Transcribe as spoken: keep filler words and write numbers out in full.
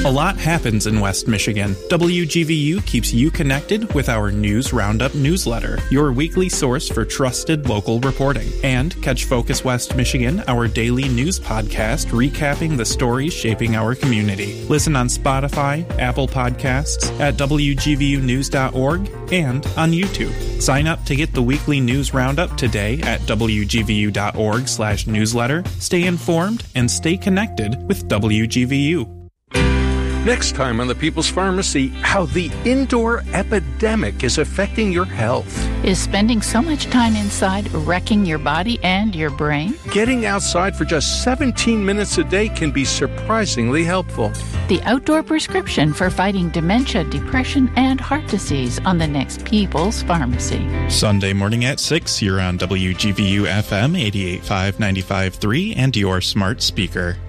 A lot happens in West Michigan. W G V U keeps you connected with our News Roundup newsletter, your weekly source for trusted local reporting. And catch Focus West Michigan, our daily news podcast recapping the stories shaping our community. Listen on Spotify, Apple Podcasts, at W G V U news dot org, and on YouTube. Sign up to get the weekly News Roundup today at W G V U dot org slash newsletter. Stay informed and stay connected with W G V U. Next time on The People's Pharmacy, how the indoor epidemic is affecting your health. Is spending so much time inside wrecking your body and your brain? Getting outside for just seventeen minutes a day can be surprisingly helpful. The outdoor prescription for fighting dementia, depression, and heart disease on the next People's Pharmacy. Sunday morning at six, you're on W G V U F M eighty-eight point five, ninety-five point three and your smart speaker.